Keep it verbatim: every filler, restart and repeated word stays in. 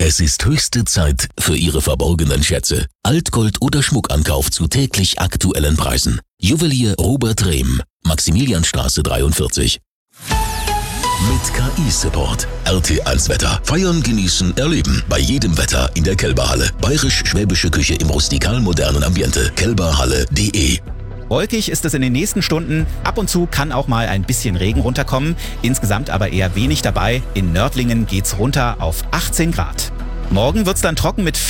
Es ist höchste Zeit für Ihre verborgenen Schätze. Altgold oder Schmuckankauf zu täglich aktuellen Preisen. Juwelier Robert Rehm, Maximilianstraße dreiundvierzig. Mit K I-Support. R T eins Wetter. Feiern, genießen, erleben. Bei jedem Wetter in der Kelberhalle. Bayerisch-schwäbische Küche im rustikal-modernen Ambiente. kelberhalle punkt de. Wolkig ist es in den nächsten Stunden. Ab und zu kann auch mal ein bisschen Regen runterkommen. Insgesamt aber eher wenig dabei. In Nördlingen geht's runter auf achtzehn Grad. Morgen wird's dann trocken mit